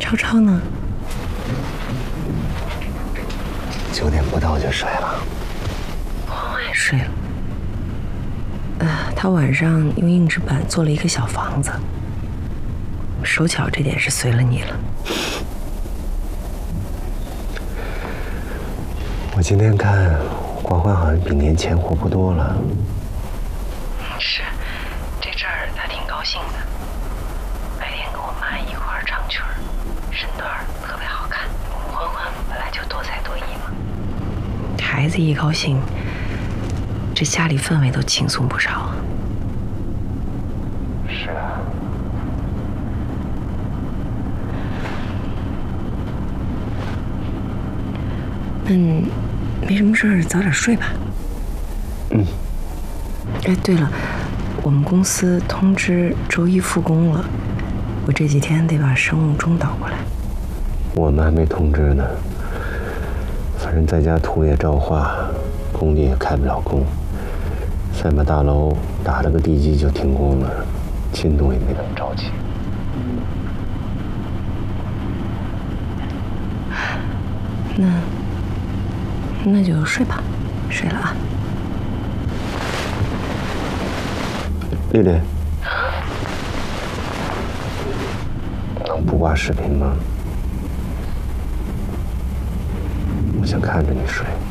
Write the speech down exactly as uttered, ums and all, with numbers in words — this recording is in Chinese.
超超呢？ 九点不到就睡了。 欢欢也睡了。呃，他晚上用硬纸板做了一个小房子，手巧这点是随了你了。 我今天看欢欢好像比年前活泼多了。 是，这阵儿他挺高兴的。白天跟我妈一块儿唱曲儿，身段特别好看。欢欢本来就多才多艺嘛，孩子一高兴，这家里氛围都轻松不少。 是啊。 嗯，没什么事儿，早点睡吧。 嗯。 哎，对了，我们公司通知周一复工了，我这几天得把生物钟倒过来。 我们还没通知呢。反正在家土也照化，工地也开不了工。赛马大楼打了个地基就停工了，进度也没那么着急。 那那就睡吧，睡了啊。 丽丽，能不挂视频吗？我想看着你睡。